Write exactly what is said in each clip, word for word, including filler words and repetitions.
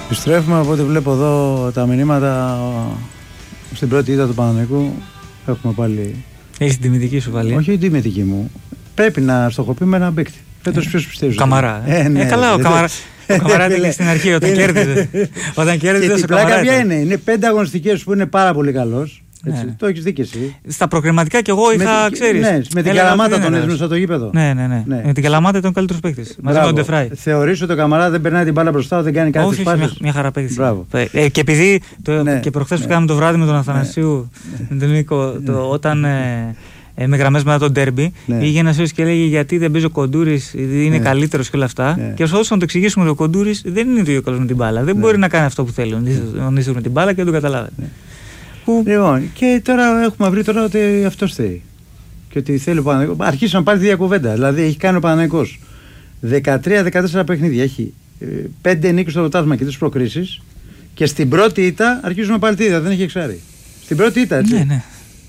Επιστρέφουμε, από ό,τι βλέπω εδώ τα μηνύματα στην πρώτη ήττα του Παναθηναϊκού. Έχουμε πάλι. Έχει την τιμητική σου βάλει. Όχι η τιμητική μου. Πρέπει να στοχοποιούμε έναν παίκτη. Φέτος ποιος πιστεύει. Καμαρά. Ε, ε, ναι, ε, καλά, ο Καμαρά. Ο Καμαρά ήταν στην αρχή όταν κέρδιζε. Όταν κέρδιζε. Και η πλάκα ποια είναι. Είναι πέντε αγωνιστικές που είναι πάρα πολύ καλός. Έτσι, ναι. Το έχεις δει και εσύ. Στα προκριματικά κι εγώ είχα, με, ξέρεις. Ναι, με την Καλαμάτα τον έδινε στο γήπεδο. Ναι, ναι, ναι, ναι. Με την Καλαμάτα ήταν ο καλύτερος παίκτης. Μαζί με τον Ντεφράι. Θεωρείς ότι ο Καμαρά δεν περνάει την μπάλα μπροστά, δεν κάνει κάτι. Όχι, μια, μια χαρά παίκτης. Ε, και επειδή το, ναι, και προχθές ναι. που κάναμε το βράδυ με τον Αθανασίου, ναι. με τον Νίκο, το, ναι. όταν. Ε, ε, με γραμμές μετά τον ντέρμπι, ναι. Είχε ένα σώση και έλεγε γιατί δεν παίζει ο Κοντούρης, είναι ναι. καλύτερος και όλα αυτά. Ναι. Και προσπαθούσαμε να το εξηγήσουμε ότι ο Κοντούρης δεν είναι το ίδιο καλός με την μπάλα. Δεν ναι. μπορεί να κάνει αυτό που θέλει ο Νίστερ με την μπάλα και δεν το καταλάβει. Ναι. Που... Λοιπόν, και τώρα έχουμε βρει τώρα ότι αυτός θέλει. Και ότι θέλει ο Παναθηναϊκός. Αρχίσαμε πάλι τη διακουβέντα. Δηλαδή έχει κάνει ο Παναθηναϊκός δεκατρία δεκατέσσερα παιχνίδια. Έχει πέντε νίκες στο πρωτάθλημα και τρεις προκρίσεις. Και στην πρώτη ήττα αρχίζουμε πάλι τη ίδια. Δεν έχει εξάρει. Στην πρώτη ήττα, έτσι. Ναι, ναι.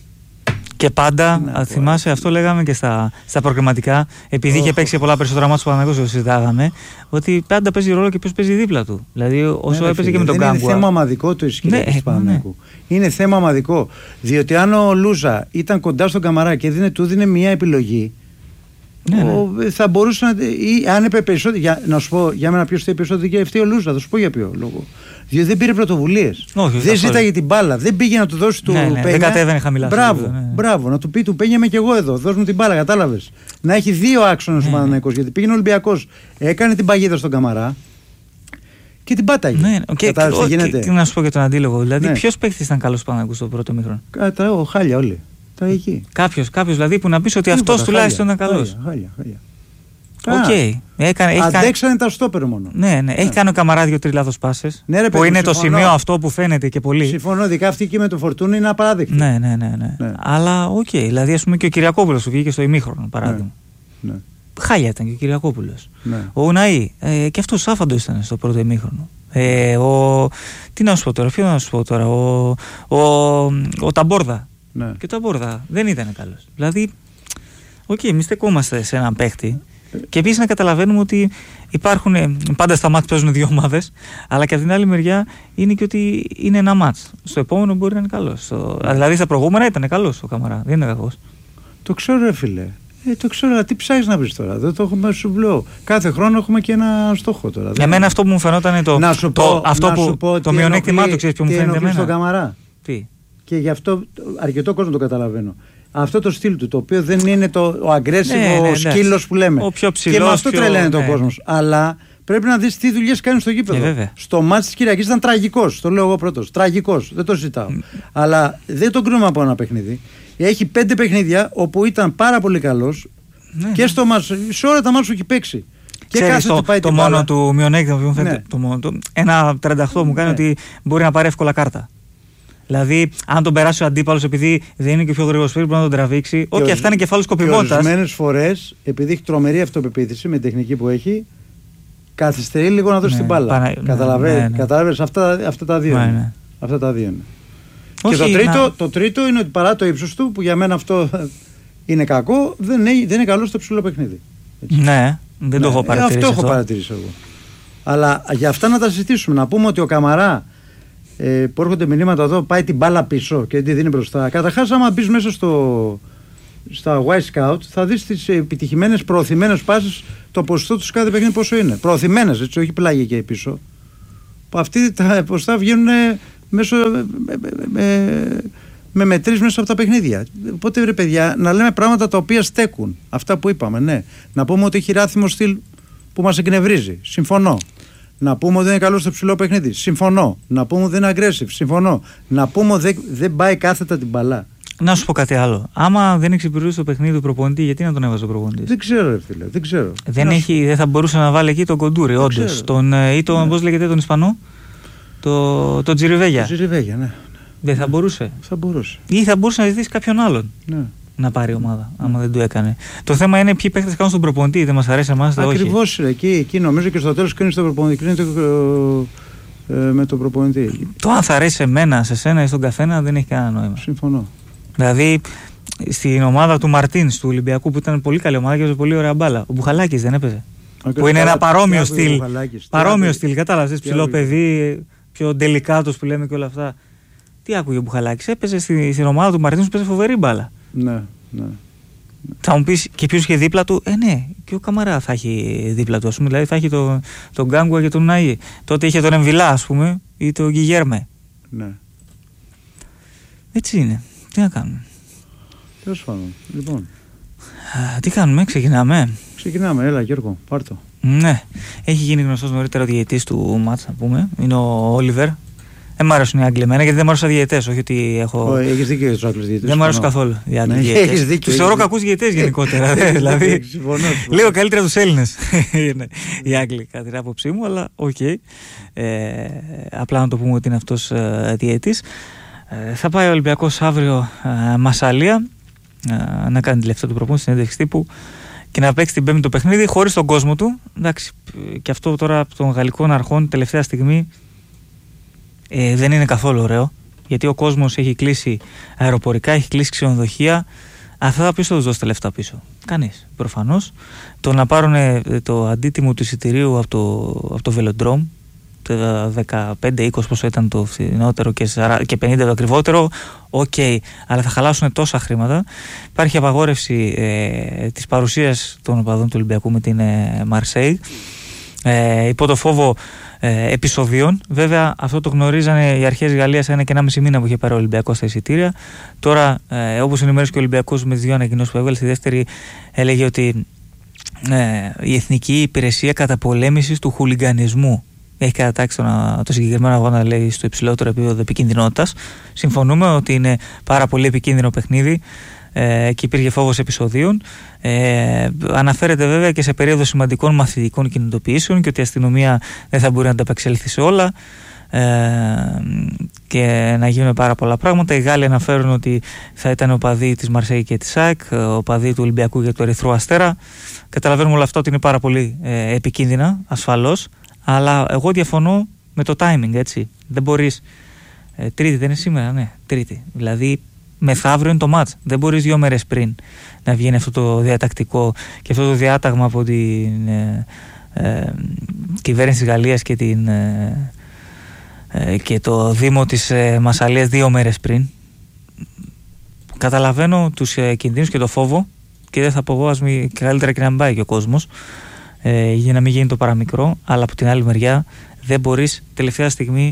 Και πάντα, να, θυμάσαι, αυτό λέγαμε και στα, στα προγραμματικά, επειδή oh. είχε παίξει πολλά περισσότερα μάτια του Παναθηναϊκού, το συζητάγαμε, ότι πάντα παίζει ρόλο και ποιος παίζει δίπλα του. Δηλαδή, όσο ναι, έπαιζε και με τον Γκάγκουα. Είναι θέμα ομαδικό το ισχυρό του Παναθηναϊκού. Είναι θέμα ομαδικό. Διότι αν ο Λούζα ήταν κοντά στον Καμαρά και δίνε, του δίνε μια επιλογή, ναι, ο, ναι. θα μπορούσε να. Ή, αν έπρεπε περισσότερο. Για, να σου πω για μένα ποιος θέλει περισσότερο δικαίωμα, ο Λούζα. Θα σου πω για ποιο λόγο. Διότι δεν πήρε πρωτοβουλίες. Δεν ζήταγε την μπάλα. Δεν πήγε να του δώσει του ναι, ναι, Πένια. Δεν κατέβαινε χαμηλά. Μπράβο, ναι, ναι. μπράβο. Να του πει του Πένια είμαι και εγώ εδώ. Δώσ' μου την μπάλα, κατάλαβες. Να έχει δύο άξονες ο Παναθηναϊκός. Γιατί πήγαινε ο Ολυμπιακός, έκανε την παγίδα στον Καμαρά και την πάταγε. Ναι, okay, κατάλαβες τι γίνεται. Και να σου πω και τον αντίλογο. Δηλαδή, ναι. ποιος παίκτης ήταν καλός στον Παναθηναϊκό στο πρώτο μήχρονο. Κατά ο Χάλια όλοι. Τα εκεί. Κάποιος δηλαδή που να πει ότι αυτός τουλάχιστον ήταν καλός. Χάλια, χάλια. Okay. Έκανε, αντέξανε κάνει... τα στόπερ μόνο. Ναι, ναι. ναι. Έχει κάνει ο Καμαρά δύο-τρεις λάθος πάσες. Ναι, ρε, που είναι συμφωνώ. Το σημείο αυτό που φαίνεται και πολύ. Συμφωνώ, ειδικά αυτή εκεί με το Φορτούνι είναι απαράδεκτη. Ναι, ναι, ναι. ναι. ναι. Αλλά οκ. Okay. Δηλαδή, ας πούμε και ο Κυριακόπουλος που βγήκε στο ημίχρονο παράδειγμα. Ναι. Ναι. Χάλια ήταν και ο Κυριακόπουλος. Ναι. Ο Ουναή. Ε, και αυτός άφαντος ήταν στο πρώτο ημίχρονο. Ε, ο... Τι να σου πω τώρα, ποιο να σου πω τώρα. Ο, ο... ο Ταμπόρδα. Ναι. Και ο Ταμπόρδα δεν ήταν καλός. Δηλαδή, οκ, okay, εμείς στεκόμαστε σε έναν παίχτη. Και επίσης να καταλαβαίνουμε ότι υπάρχουν πάντα στα μάτς παίζουν δύο ομάδες, αλλά και από την άλλη μεριά είναι και ότι είναι ένα μάτς. Στο επόμενο μπορεί να είναι καλός. Στο... Δηλαδή στα προηγούμενα ήταν καλός ο Καμαρά, δεν είναι κακός. Το ξέρω, ρε φίλε. Ε, το ξέρω, αλλά τι ψάχνεις να βρεις τώρα. Δεν το έχουμε, σου λέω. Κάθε χρόνο έχουμε και ένα στόχο τώρα. Για μένα αυτό που μου φαινόταν το. Να σου πω, το, αυτό να που, σου πω το μειονέκτημά του, ξέρεις ποιο μου φαίνεται εμένα. Στον Καμαρά. Τι. Και γι' αυτό αρκετό κόσμο το καταλαβαίνω. Αυτό το στυλ του, το οποίο δεν είναι το, ο aggressive, ναι, ναι, ναι, σκύλος που λέμε. Ο πιο ψηλός, και με αυτό πιο... τρελαίνεται ναι. ο κόσμος. Αλλά πρέπει να δεις τι δουλειές κάνει στο γήπεδο. Ε, στο μάτς της Κυριακής ήταν τραγικός. Το λέω εγώ πρώτος. Τραγικός. Δεν το ζητάω. Mm. Αλλά δεν τον κρίνουμε από ένα παιχνίδι. Έχει πέντε παιχνίδια όπου ήταν πάρα πολύ καλός ναι, και στο μάτς. Σε όλα τα μάτς που έχει παίξει. Και ξέρεις, το, πάει το μόνο του μειονέκτημα που μου φαίνεται. Ναι. Το μόνο, το, ένα τριάντα οκτώ μου κάνει ναι. ότι μπορεί να πάρει εύκολα κάρτα. Δηλαδή, αν τον περάσει ο αντίπαλος επειδή δεν είναι και ο πιο γρήγορος παίκτης, μπορεί να τον τραβήξει. Όχι, okay, αυτά είναι κεφάλαιο σκοπιμότητας. Ορισμένες φορές, επειδή έχει τρομερή αυτοπεποίθηση με την τεχνική που έχει, καθυστερεί λίγο να δώσει ναι, την μπάλα. Παρα... Καταλαβαίνεις, ναι, ναι. Καταλαβαίνεις αυτά, αυτά τα δύο. Ναι, ναι. Αυτά τα δύο είναι. Όχι, και το τρίτο, να... το τρίτο είναι ότι παρά το ύψος του, που για μένα αυτό είναι κακό, δεν είναι, δεν είναι καλό στο ψηλό παιχνίδι. Έτσι. Ναι, δεν ναι, το έχω παρατηρήσει. Αυτό, αυτό έχω παρατηρήσει εγώ. Αλλά για αυτά να τα συζητήσουμε. Να πούμε ότι ο Καμαρά. Ε, που έρχονται μηνύματα εδώ, πάει την μπάλα πίσω και τη δίνει μπροστά. Καταρχάς, άμα μπεις μέσα στο, στα Y Scout, θα δεις τις επιτυχημένες, προωθημένες πάσεις, το ποσοστό τους κάθε παιχνίδι πόσο είναι. Προωθημένες, έτσι, όχι πλάγια και πίσω. Που αυτοί τα ποσοστά βγαίνουν μέσω, με, με, με, με μετρήσεις μέσα από τα παιχνίδια. Οπότε, ρε παιδιά, να λέμε πράγματα τα οποία στέκουν. Αυτά που είπαμε, ναι. Να πούμε ότι έχει ράθιμο στυλ που μας εκνευρίζει. Συμφωνώ. Να πούμε ότι δεν είναι καλό στο ψηλό παιχνίδι. Συμφωνώ. Να πούμε ότι δεν είναι aggressive. Συμφωνώ. Να πούμε ότι δεν, δεν πάει κάθετα την μπαλά. Να σου πω κάτι άλλο. Άμα δεν εξυπηρετούσε το παιχνίδι του προπονητή, γιατί να τον έβαζε ο προπονητή. Δεν ξέρω, ρε φίλε. Δεν ξέρω. Δεν, έχει, δεν θα μπορούσε να βάλει εκεί τον Κοντούρη, όντως. Τον, ή τον, ναι. πώς λέγεται τον Ισπανό, το, το Τζιριβέγια. Το Τζιριβέγια, ναι. Δεν θα μπορούσε. Θα μπορούσε. Ή θα μπορούσε να ζητήσει κάποιον άλλον. Ναι. Να πάρει ομάδα, άμα mm. δεν το έκανε. Το θέμα είναι ποιοι παίκτες κάνουν στον προπονητή, δεν μας αρέσει εμάς, δεν όχι. Ακριβώς, εκεί, εκεί νομίζω και στο τέλος κρίνει στον προπονητή, κρίνει το, ε, με τον προπονητή. Το αν θα αρέσει εμένα, σε σένα ή στον καθένα δεν έχει κανένα νόημα. Συμφωνώ. Δηλαδή, στην ομάδα του Μαρτίνς του Ολυμπιακού που ήταν πολύ καλή ομάδα και έπαιζε πολύ ωραία μπάλα, ο Μπουχαλάκης δεν έπαιζε. Που είναι ένα παρόμοιο στυλ. Παρόμοιο στυλ, κατάλαβες. Ψηλό παιδί, πιο ντελικάτος που λέμε και όλα αυτά. Τι άκουγε ο Μπουχαλάκης? Έπαιζε στη, στην ομάδα του Μαρτίνου, παίζε φοβερή μπάλα. Ναι, ναι. Θα μου πεις, και ποιος είχε δίπλα του? Ε, ναι, και ο Καμαρά θα έχει δίπλα του. Ας πούμε, δηλαδή θα έχει τον το Γκάγκουα και τον Ναΐ. Τότε είχε τον Εμβιλά, ας πούμε, ή τον Γκιγέρμε. Ναι. Έτσι είναι. Τι να κάνουμε. Τέλος πάντων. Λοιπόν. Α, τι κάνουμε, ξεκινάμε. Ξεκινάμε, έλα Γιώργο, πάρ' το. Ναι. Έχει γίνει γνωστός νωρίτερα ο διαιτητής του μάτς, να πούμε. Είναι ο Όλιβερ. Δεν μ' άρεσουν οι Άγγλοι εμένα, γιατί δεν μ' άρεσαν διαιτητές. Όχι ότι έχω. Oh, έχεις δίκιο για τους Άγγλους διαιτητές. Δεν μ' άρεσαν καθόλου οι Άγγλοι διαιτητές. Τους θεωρώ κακούς διαιτητές γενικότερα. Δηλαδή. Λίγο καλύτερα τους Έλληνες είναι οι Άγγλοι, κατά την άποψή μου, αλλά οκ. Okay. Ε, απλά να το πούμε ότι είναι αυτός ε, διαιτητής. Ε, θα πάει ο Ολυμπιακός αύριο ε, Μασσαλία ε, να κάνει τη λεφτά του προπόνηση, συνέντευξη τύπου και να παίξει την Πέμπτη το παιχνίδι χωρίς τον κόσμο του. Εντάξει, και αυτό τώρα των γαλλικών αρχών τελευταία στιγμή ε, δεν είναι καθόλου ωραίο, γιατί ο κόσμος έχει κλείσει αεροπορικά, έχει κλείσει ξενοδοχεία. Αυτά θα πίσω τους δώσετε λεφτά πίσω? Κανείς, προφανώς. Το να πάρουν ε, το αντίτιμο του εισιτηρίου από το, από το Velodrome, δεκαπέντε είκοσι πόσο ήταν το φθηνότερο και πενήντα το ακριβότερο, οκ, okay, αλλά θα χαλάσουν τόσα χρήματα. Υπάρχει απαγόρευση ε, της παρουσίας των οπαδών του Ολυμπιακού με την ε, Μαρσέη ε, υπό το φόβο ε, επεισοδίων. Βέβαια αυτό το γνωρίζανε οι αρχές Γαλλίας ένα και ένα μισή μήνα που είχε πάρει ο Ολυμπιακός στα εισιτήρια. Τώρα ε, όπως ενημέρωσε και ο Ολυμπιακός με τις δύο ανακοινώσεις που έβγαλε, στη δεύτερη έλεγε ότι ε, η Εθνική Υπηρεσία Καταπολέμησης του Χουλιγκανισμού έχει κατατάξει το, το συγκεκριμένο αγώνα, λέει, στο υψηλότερο επίπεδο επικίνδυνοτητας. Συμφωνούμε ότι είναι πάρα πολύ επικίνδυνο παιχνίδι ε, και υπήρχε φόβος επεισοδίων. Ε, αναφέρεται βέβαια και σε περίοδο σημαντικών μαθητικών κινητοποιήσεων και ότι η αστυνομία δεν θα μπορεί να ανταπεξέλθει σε όλα ε, και να γίνουν πάρα πολλά πράγματα. Οι Γάλλοι αναφέρουν ότι θα ήταν οπαδοί της Μαρσέη και της ΑΕΚ, οπαδοί του Ολυμπιακού και του Ερυθρού Αστέρα. Καταλαβαίνουμε όλα αυτά ότι είναι πάρα πολύ ε, επικίνδυνα, ασφαλώς. Αλλά εγώ διαφωνώ με το timing, έτσι. Δεν μπορείς. Ε, τρίτη δεν είναι σήμερα, ναι, Τρίτη. Δηλαδή, μεθαύριο είναι το μάτς. Δεν μπορείς δύο μέρες πριν να βγαίνει αυτό το διατακτικό και αυτό το διάταγμα από την ε, ε, κυβέρνηση της Γαλλίας και, την, ε, ε, και το Δήμο της ε, Μασσαλίας δύο μέρες πριν. Καταλαβαίνω τους ε, κινδύνους και το φόβο και δεν θα πω εγώ, ας μη, καλύτερα και να μην πάει και ο κόσμος. Ε, για να μην γίνει το παραμικρό, αλλά από την άλλη μεριά δεν μπορείς τελευταία στιγμή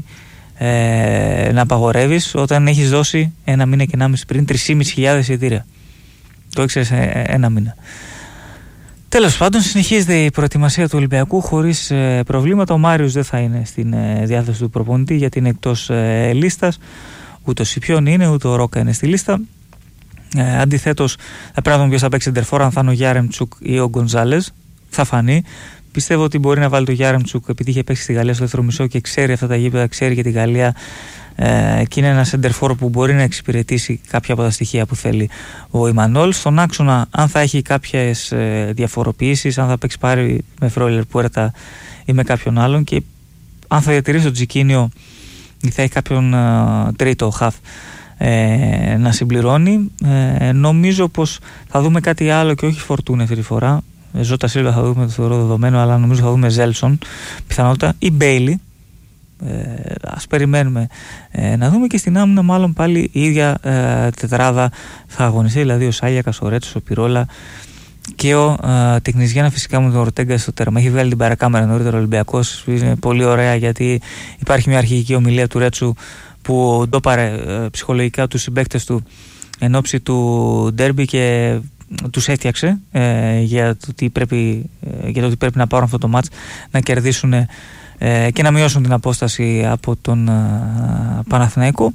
ε, να απαγορεύεις όταν έχεις δώσει ένα μήνα και ένα μισή πριν τρεις χιλιάδες πεντακόσια εισιτήρια. Το ήξερες ε, ένα μήνα. Τέλος πάντων, συνεχίζεται η προετοιμασία του Ολυμπιακού χωρίς ε, προβλήματα. Ο Μάριος δεν θα είναι στην ε, διάθεση του προπονητή γιατί είναι εκτός ε, λίστας. Ούτε ο Σιπιόν είναι, ούτε ο Ρόκα είναι στη λίστα. Ε, αντιθέτως, θα πρέπει να δούμε ποιος θα παίξει εντερφόρ, αν θα είναι ο Γιάρεμτσουκ ή ο Γκονζάλες. Θα φανεί. Πιστεύω ότι μπορεί να βάλει το Γιάρεμτσουκ επειδή είχε παίξει στη Γαλλία στο δεύτερο μισό και ξέρει αυτά τα γήπεδα, ξέρει και τη Γαλλία ε, και είναι ένα σεντερφόρ που μπορεί να εξυπηρετήσει κάποια από τα στοιχεία που θέλει ο Ιμανόλ. Στον άξονα, αν θα έχει κάποιες ε, διαφοροποιήσεις, αν θα παίξει πάρει με Φρόιλερ Πουέρτα ή με κάποιον άλλον και αν θα διατηρήσει τον Τζικίνιο ή θα έχει κάποιον ε, τρίτο χαφ ε, να συμπληρώνει. Ε, νομίζω πως θα δούμε κάτι άλλο και όχι Φορτούνε αυτή τη φορά. Ζώτα Σίλβα θα δούμε, το θεωρώ δεδομένο, αλλά νομίζω θα δούμε Ζέλσον πιθανότητα ή Μπέιλι. Ε, ας περιμένουμε ε, να δούμε και στην άμυνα μάλλον πάλι η ίδια ε, τετράδα θα αγωνιστεί, δηλαδή ο Σάλιακας, ο Ρέτσος, ο Πυρόλα και ο ε, Τεκνιζιάννα φυσικά με τον Ορτέγκα στο τέρμα. Έχει βγάλει την παρακάμερα νωρίτερα ο Ολυμπιακός, είναι πολύ ωραία γιατί υπάρχει μια αρχική ομιλία του Ρέτσου που ντόπαρε ε, ψυχολογικά τους συμπαίκτες του εν ώψη του ντέρμπι και τους έφτιαξε ε, για, το τι πρέπει, ε, για το ότι πρέπει να πάρουν αυτό το μάτς, να κερδίσουν ε, και να μειώσουν την απόσταση από τον ε, Παναθηναϊκό.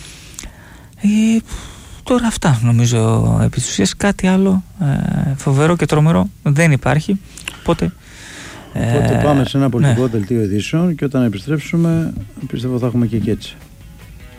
Ε, τώρα αυτά νομίζω επί της ουσίας. Κάτι άλλο ε, φοβερό και τρομερό δεν υπάρχει. Οπότε, Οπότε ε, πάμε σε ένα πολιτικό ναι. δελτίο ειδήσεων και όταν επιστρέψουμε πιστεύω θα έχουμε και, και έτσι.